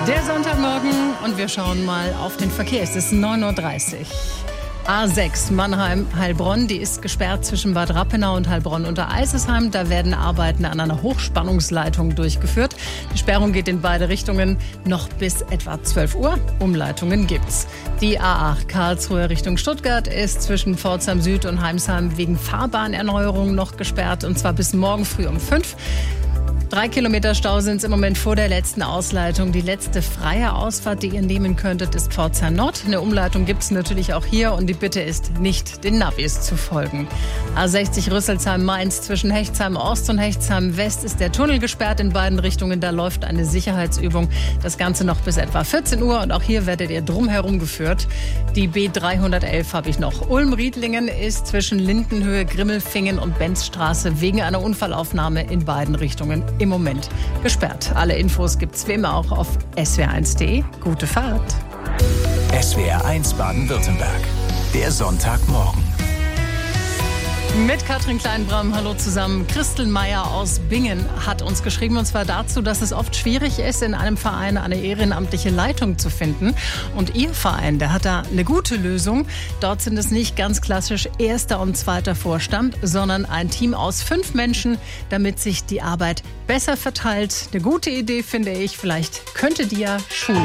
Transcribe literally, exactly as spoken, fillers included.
Der Sonntagmorgen und wir schauen mal auf den Verkehr. Es ist neun Uhr dreißig. A sechs Mannheim-Heilbronn, die ist gesperrt zwischen Bad Rappenau und Heilbronn unter Eisesheim. Da werden Arbeiten an einer Hochspannungsleitung durchgeführt. Die Sperrung geht in beide Richtungen noch bis etwa zwölf Uhr. Umleitungen gibt's. Die A acht Karlsruhe Richtung Stuttgart ist zwischen Pforzheim Süd und Heimsheim wegen Fahrbahnerneuerung noch gesperrt, und zwar bis morgen früh um fünf. Drei Kilometer Stau sind es im Moment vor der letzten Ausleitung. Die letzte freie Ausfahrt, die ihr nehmen könntet, ist Pforzheim Nord. Eine Umleitung gibt es natürlich auch hier und die Bitte ist, nicht den Navis zu folgen. A sechzig Rüsselsheim-Mainz zwischen Hechtsheim Ost und Hechtsheim West ist der Tunnel gesperrt in beiden Richtungen. Da läuft eine Sicherheitsübung. Das Ganze noch bis etwa vierzehn Uhr und auch hier werdet ihr drumherum geführt. Die B dreihundertelf habe ich noch. Ulm-Riedlingen ist zwischen Lindenhöhe, Grimmelfingen und Benzstraße wegen einer Unfallaufnahme in beiden Richtungen im Moment gesperrt. Alle Infos gibt's wie immer auch auf S W R eins punkt de. Gute Fahrt. S W R eins Baden-Württemberg. Der Sonntagmorgen. Mit Katrin Kleinbram, hallo zusammen. Christel Meyer aus Bingen hat uns geschrieben, und zwar dazu, dass es oft schwierig ist, in einem Verein eine ehrenamtliche Leitung zu finden. Und ihr Verein, der hat da eine gute Lösung. Dort sind es nicht ganz klassisch erster und zweiter Vorstand, sondern ein Team aus fünf Menschen, damit sich die Arbeit besser verteilt. Eine gute Idee, finde ich. Vielleicht könnte die ja Schule